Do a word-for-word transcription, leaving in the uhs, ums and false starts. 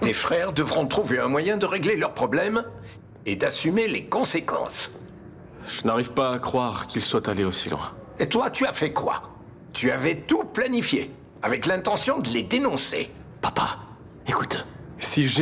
Tes frères devront trouver un moyen de régler leurs problèmes et d'assumer les conséquences. Je n'arrive pas à croire qu'il soit allé aussi loin. Et toi, tu as fait quoi? Tu avais tout planifié, avec l'intention de les dénoncer. Papa, écoute. Si j'ai